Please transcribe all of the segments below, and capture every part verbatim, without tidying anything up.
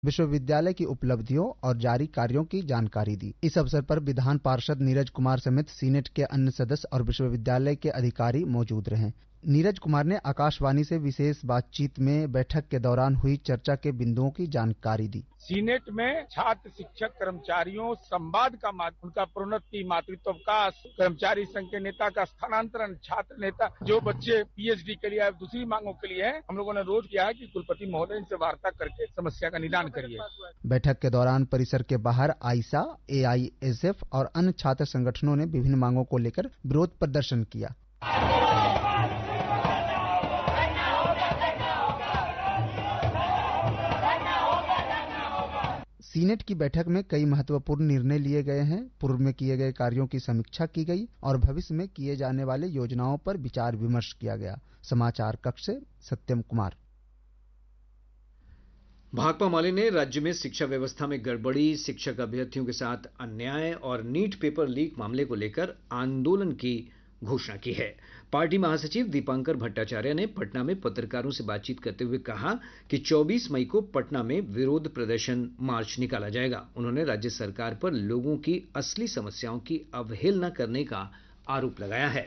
विश्वविद्यालय की उपलब्धियों और जारी कार्यों की जानकारी दी। इस अवसर पर विधान पार्षद नीरज कुमार समेत सीनेट के अन्य सदस्य और विश्वविद्यालय के अधिकारी मौजूद रहे। नीरज कुमार ने आकाशवाणी से विशेष बातचीत में बैठक के दौरान हुई चर्चा के बिंदुओं की जानकारी दी। सीनेट में छात्र शिक्षक कर्मचारियों संवाद का माध्यम, उनका प्रोन्नति, मातृत्व विकास, कर्मचारी संघ के नेता का स्थानांतरण, छात्र नेता जो बच्चे पीएचडी के लिए दूसरी मांगों के लिए है, हम लोगों ने रोज किया है कि कुलपति महोदय इनसे वार्ता करके समस्या का निदान करिए। बैठक के दौरान परिसर के बाहर आईसा, एआईएसएफ और अन्य छात्र संगठनों ने विभिन्न मांगों को लेकर विरोध प्रदर्शन किया। सीनेट की बैठक में कई महत्वपूर्ण निर्णय लिए गए हैं। पूर्व में किए गए कार्यों की समीक्षा की गई और भविष्य में किए जाने वाले योजनाओं पर विचार विमर्श किया गया। समाचार कक्ष से सत्यम कुमार। भाकपा माले ने राज्य में शिक्षा व्यवस्था में गड़बड़ी, शिक्षक अभ्यर्थियों के साथ अन्याय और नीट पेपर लीक मामले को लेकर आंदोलन की घोषणा की है। पार्टी महासचिव दीपांकर भट्टाचार्य ने पटना में पत्रकारों से बातचीत करते हुए कहा कि चौबीस मई को पटना में विरोध प्रदर्शन मार्च निकाला जाएगा। उन्होंने राज्य सरकार पर लोगों की असली समस्याओं की अवहेलना करने का आरोप लगाया है।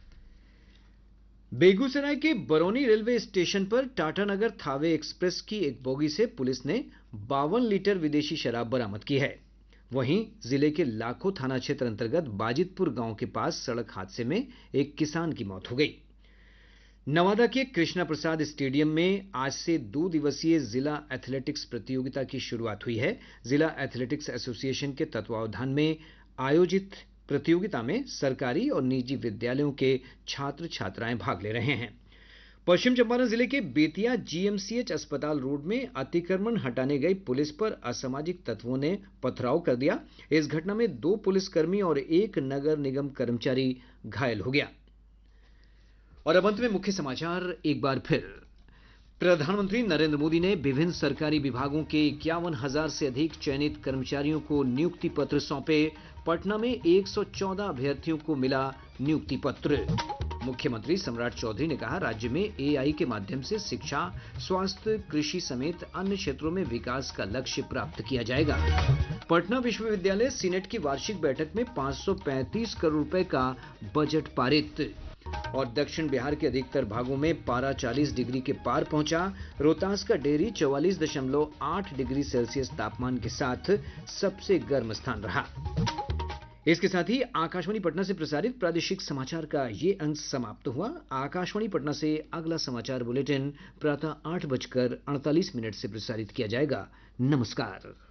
बेगूसराय के बरौनी रेलवे स्टेशन पर टाटानगर थावे एक्सप्रेस की एक बोगी से पुलिस ने बावन लीटर विदेशी शराब बरामद की है। वहीं जिले के लाखों थाना क्षेत्र अंतर्गत बाजितपुर गांव के पास सड़क हादसे में एक किसान की मौत हो गई। नवादा के कृष्णा प्रसाद स्टेडियम में आज से दो दिवसीय जिला एथलेटिक्स प्रतियोगिता की शुरुआत हुई है। जिला एथलेटिक्स एसोसिएशन के तत्वावधान में आयोजित प्रतियोगिता में सरकारी और निजी विद्यालयों के छात्र छात्राएं भाग ले रहे हैं। पश्चिम चंपारण जिले के बेतिया जीएमसीएच अस्पताल रोड में अतिक्रमण हटाने गई पुलिस पर असामाजिक तत्वों ने पथराव कर दिया। इस घटना में दो पुलिसकर्मी और एक नगर निगम कर्मचारी घायल हो गया। और अब अंत में मुख्य समाचार एक बार फिर। प्रधानमंत्री नरेंद्र मोदी ने विभिन्न सरकारी विभागों के इक्यावन हजार से अधिक चयनित कर्मचारियों को नियुक्ति पत्र सौंपे। पटना में एक सौ चौदह अभ्यर्थियों को मिला नियुक्ति पत्र। मुख्यमंत्री सम्राट चौधरी ने कहा, राज्य में एआई के माध्यम से शिक्षा, स्वास्थ्य, कृषि समेत अन्य क्षेत्रों में विकास का लक्ष्य प्राप्त किया जाएगा। पटना विश्वविद्यालय सीनेट की वार्षिक बैठक में पाँच सौ पैंतीस करोड़ रुपए का बजट पारित। और दक्षिण बिहार के अधिकतर भागों में पारा चालीस डिग्री के पार पहुंचा। रोहतास का डेहरी चौवालीस दशमलव आठ डिग्री सेल्सियस तापमान के साथ सबसे गर्म स्थान रहा। इसके साथ ही आकाशवाणी पटना से प्रसारित प्रादेशिक समाचार का ये अंक समाप्त हुआ। आकाशवाणी पटना से अगला समाचार बुलेटिन प्रातः आठ बजकर अड़तालीस मिनट से प्रसारित किया जाएगा। नमस्कार।